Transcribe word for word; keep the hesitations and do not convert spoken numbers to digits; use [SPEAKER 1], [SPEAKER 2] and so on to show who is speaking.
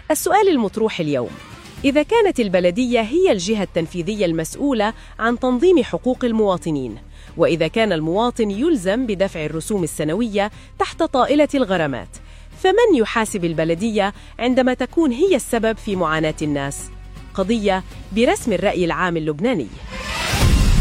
[SPEAKER 1] السؤال المطروح اليوم: إذا كانت البلدية هي الجهة التنفيذية المسؤولة عن تنظيم حقوق المواطنين، وإذا كان المواطن يلزم بدفع الرسوم السنوية تحت طائلة الغرامات، فمن يحاسب البلدية عندما تكون هي السبب في معاناة الناس؟ قضية برسم الرأي العام اللبناني.